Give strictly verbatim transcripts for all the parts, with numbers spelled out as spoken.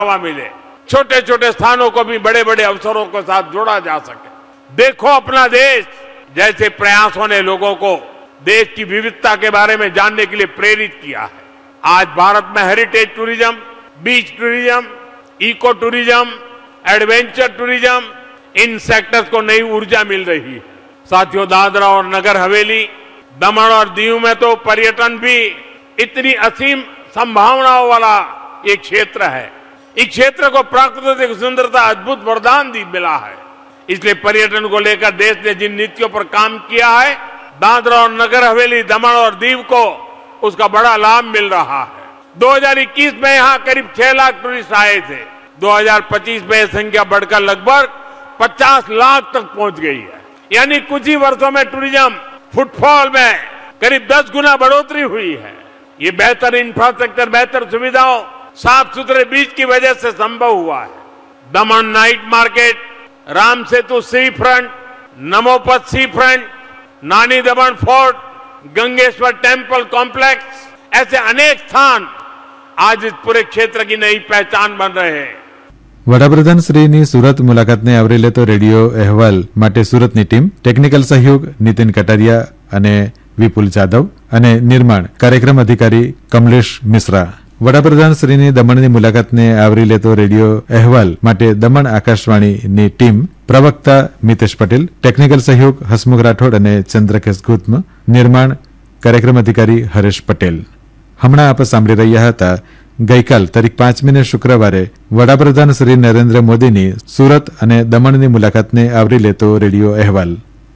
हवा मिले, छोटे छोटे स्थानों को भी बड़े बड़े अवसरों के साथ जोड़ा जा सके। देखो अपना देश, जैसे प्रयासों ने लोगों को देश की विविधता के बारे में जानने के लिए प्रेरित किया है। आज भारत में हेरिटेज टूरिज्म, बीच tourism, eco tourism, adventure tourism, इन सेक्टर्स को नई ऊर्जा मिल रही है। साथियों, दादरा और नगर हवेली, दमन और दीव में तो पर्यटन भी इतनी असीम संभावनाओं वाला एक क्षेत्र है। इस क्षेत्र को प्राकृतिक सुंदरता अद्भुत वरदान दी मिला है। इसलिए पर्यटन को लेकर देश ने जिन नीतियों पर काम किया है, दादरा और नगर हवेली, दमन और दीव को उसका बड़ा लाभ मिल रहा है। दो हज़ार इक्कीस में यहाँ करीब छह लाख टूरिस्ट आए थे। दो हज़ार पच्चीस में यह संख्या बढ़कर लगभग पचास लाख तक पहुंच गई है। यानी कुछ ही वर्षों में टूरिज्म फुटफॉल में करीब दस गुना बढ़ोतरी हुई है। ये बेहतर इंफ्रास्ट्रक्चर, बेहतर सुविधाओं, साफ सुथरे बीच की वजह से संभव हुआ है। दमन नाइट मार्केट, राम सेतु सी फ्रंट, नमोपत सी फ्रंट, नानी दमन फोर्ट, गंगेश्वर टेम्पल कॉम्प्लेक्स, ऐसे अनेक स्थान आज इस पूरे क्षेत्र की नई पहचान बन रहे हैं। વડાપ્રધાન શ્રીની સુરત મુલાકાતને આવરી લેતો રેડિયો અહેવાલ માટે સુરતની ટીમ, ટેકનિકલ સહયોગ નીતિન કટારિયા અને વિપુલ જાદવ અને નિર્માણ કાર્યક્રમ અધિકારી કમલેશ મિશ્રા। વડાપ્રધાન શ્રીની દમણની મુલાકાતને આવરી લેતો રેડિયો અહેવાલ માટે દમણ આકાશવાણીની ટીમ, પ્રવક્તા મિતેશ પટેલ, ટેકનિકલ સહયોગ હસમુખ રાઠોડ અને ચંદ્રકેશ ગુત્મ, નિર્માણ કાર્યક્રમ અધિકારી હરેશ પટેલ। હમણાં આપ સાંભળી રહ્યા હતા ગઈકાલ તારીખ પાંચમીને શુક્રવારે વડાપ્રધાન શ્રી નરેન્દ્ર મોદીની સુરત અને દમણની મુલાકાતને આવરી લેતો રેડિયો અહેવાલ।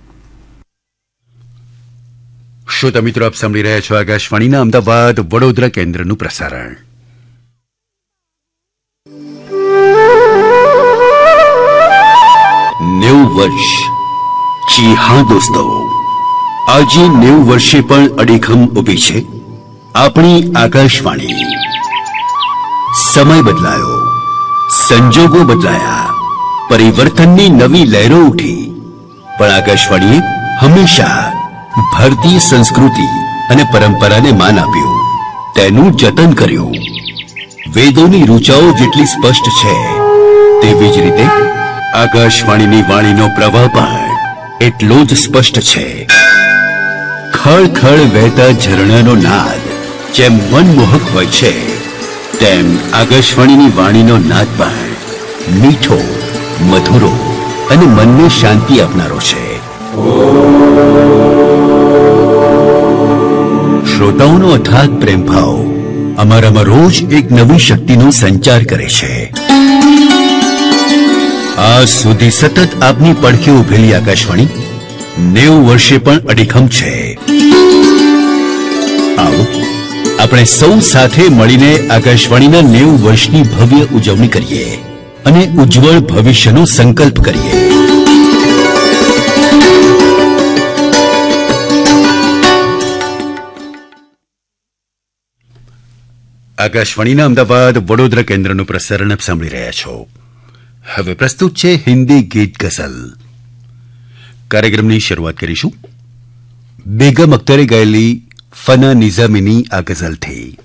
શ્રોતા મિત્રો, આપ સાંભળી રહ્યા છો આકાશવાણીના અમદાવાદ વડોદરા કેન્દ્રનું પ્રસારણ। નેવું વર્ષ, જી હા દોસ્તો, આજે નેવું વર્ષે પણ અડીખમ ઊભી છે આપણી આકાશવાણી। સમય બદલાયો, સંજોગો બદલાયા, પરિવર્તનની નવી લહેરો ઉઠી, પણ આકાશવાણીએ હંમેશા ભારતીય સંસ્કૃતિ અને પરંપરાને માન આપ્યું, તેનું જતન કર્યું। વેદોની ઋચાઓ જેટલી સ્પષ્ટ છે, તેવી જ રીતે આકાશવાણીની વાણીનો પ્રવાહ પણ એટલો જ સ્પષ્ટ છે। ખળખળ વહેતા ઝરણાનો નાદ જેમ મનમોહક હોય છે, તેમ આકાશવાણીની વાણીનો નાદ પણ મીઠો, મધુરો અને મનને શાંતિ આપનારો છે। શ્રોતાઓનો અથાગ પ્રેમભાવ અમારામાં રોજ એક નવી શક્તિનો સંચાર કરે છે। આજ સુધી સતત આપની પડખે ઉભેલી આકાશવાણી નેવું વર્ષે પણ અડીખમ છે। આવો આપણે સૌ સાથે મળીને આકાશવાણીના નેવું વર્ષની ભવ્ય ઉજવણી કરીએ અને ઉજ્જવળ ભવિષ્યનો સંકલ્પ કરીએ। આકાશવાણીના અમદાવાદ વડોદરા કેન્દ્રનું પ્રસારણ આપ સાંભળી રહ્યા છો। હવે પ્રસ્તુત છે હિન્દી ગીત ગઝલ। કાર્યક્રમની શરૂઆત કરીશું બેગમ અખ્તરે ગાયેલી ફના નિઝામીની આ ગઝલથી।